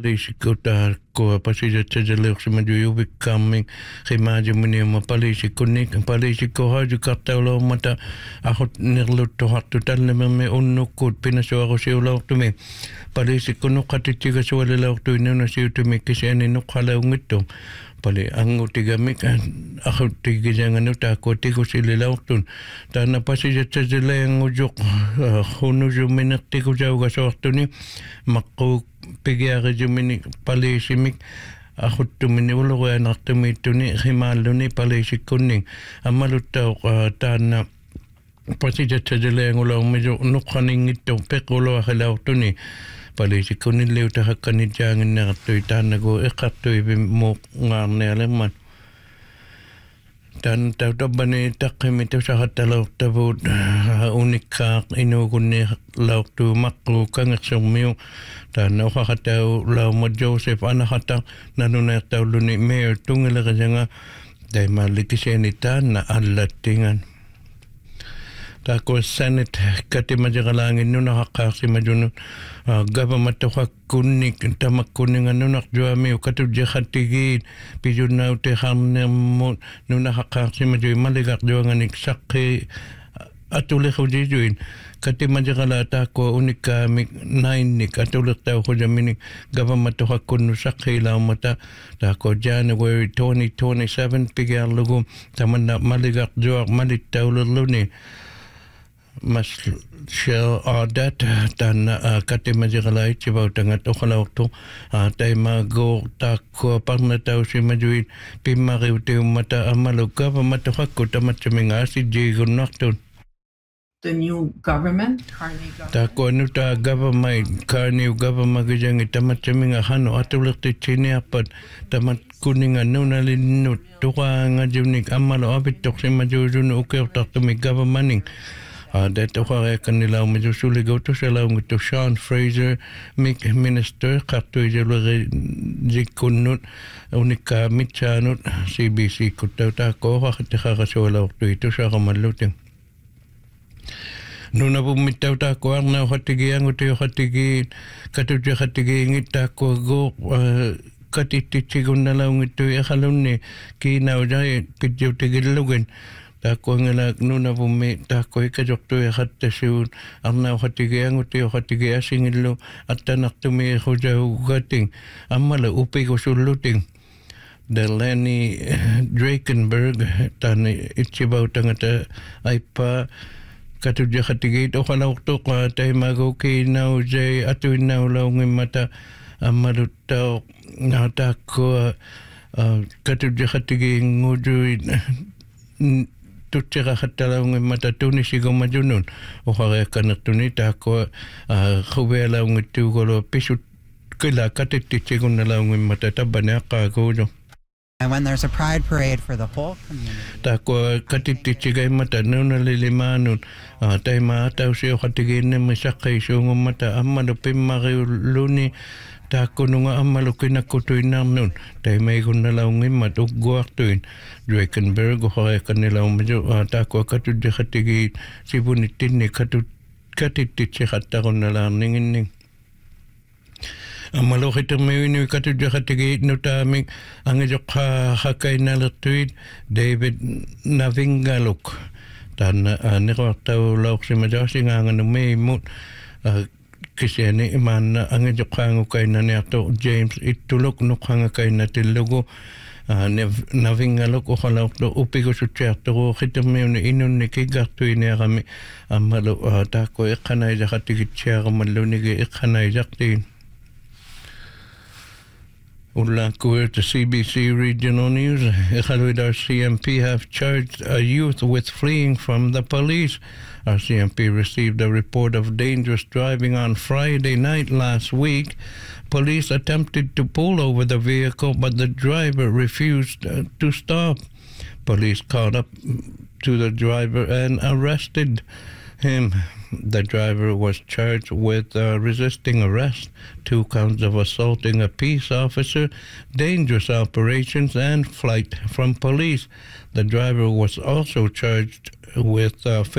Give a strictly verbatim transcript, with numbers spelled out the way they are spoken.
Lisikota ko pasija tjajale oksima jujubi kamming khimaja muni ma palisikunik palisiko haju kartaulo mata ahot nirlutto hattu talle me unnukut pinasuago siulautumi palisikunu qatitiga suwalelauktu inuna siutumi kiseni nukhala ungittu pali angutigamik ahutigijangan ko tigo sililauktun tana pasija tjajale ngujuk hunuju minaktiku jauga soortuni makku pigiari jumini palisimik ahuttumini ulugoya nartumiittuni khimaaluni palisikunning ammaluttau taanna pasijatsajalengulaumisu nuqqaningittu pequluwa khilauttuni palisikunnin liuta hakkanitjaanginnertui taannagu eqqartuipi muuqaarnialemman tan tautabani taqqimi tusahattalortavut unikkaaq inuugunni laurtu maqqu kangersormiu tan uqaqatau lauma Joseph anahata nanunertauluni mayor tungileqasanga taimallikiseni taanna allattingan tako senate katimajiqalaangin nunahaqqaarsimajunut government-toqakkunnik tamakkunninga nunarjuamiu katujjaqattigiit pijunnautexarnermut nunahaqqaarsimajui maligaqjuanganik saqqi atuliqujijuin katimajiqala taakko unikkaamik nainnik atuliqtauqujaminik government-toqakkunnu saqqiilaumata taakko January twenty twenty-seven pigiarlugu tamanna maligaqjuaq malittaulurluni mas shell adat dan katimajiqalai cibautangat uqalauktu taimago takko parna tau simajuit pimmariutiu mata amalu government hakku tamatsaminga sijigunnaktun the new government, Carney government? Tako nuta government, Carney government gijangi tamatsaminga hano atulirti chiniapat tamat kuninga nunalinut tuqa ngajunik amalu abitok simajujun ukiutartumi governmenting Uh, that uqare kanila umijusuli goto sala umito Sean Fraser mik minister qattu ijulere jikunnut unika mitchanut C B C kutauta ko qatiqaqa suala uqtuitu saqamallutin nuna bumitauta ko arna qatigiangu tu qatigi katuje qatigi ngita ko go katitichigunala ungitu eqalunni kinauja kijutigilugen tako ngala nuna bumi tako ikajoktu ya hatta siun arna khatige anguti khatige asingillo attanaqtumi khujau gating amala upigo suluting Delaney Drakenberg tan itchibautangata aipa katuje khatige to khalawtu qa taimago ki nau jay atuinau laungimata amalutta natako katuje khatige ngujuin tutira khatalaungi matatuni sigomajunun uqare kanatuni tako khubelaungi tugolo pisut kila katittichigunalaungi matatabane aqagujo. And when there's a pride parade for the whole community. Tako katittichigai matanuna lilimanun taima tausi khatigine misaqai sungumata ammadu pimmariuluni tako nunga amalukina kutuinarnun taimai gunnalaungin matugguartuin Drakenberg uqare kanilaumisu tako katujjaqatigi sibunittinni katut katittichiqattaqunnalaarninginning amaluqitirmiuini katujjaqatigi nutaamik angijoqqa hakainalertuit David Navingaluk tan niqartau lauqsimajaasingaanganummiimmut kisiani iman angijoqaangu kainaniartu James ittuluk nuqanga kainatillugu Navingaluk uqalauktu upigusutsiartugu qitirmiuni inunni kigartuiniaqami ammalu taakko iqqanaijaqatigitsiaqamallunigi iqqanaijaqtiin Ullakuir to C B C Regional News. Iqaluid C M P have charged a youth with fleeing from the police. R C M P received a report of dangerous driving on Friday night last week. Police attempted to pull over the vehicle, but the driver refused uh, to stop. Police caught up to the driver and arrested him. The driver was charged with uh, resisting arrest, two counts of assaulting a peace officer, dangerous operations, and flight from police. The driver was also charged with uh,